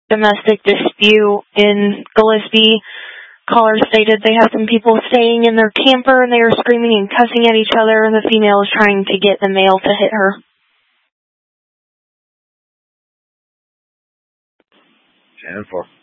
domestic dispute in Gillespie. Caller stated they had some people staying in their camper and they were screaming and cussing at each other, and the female was trying to get the male to hit her. 10-4.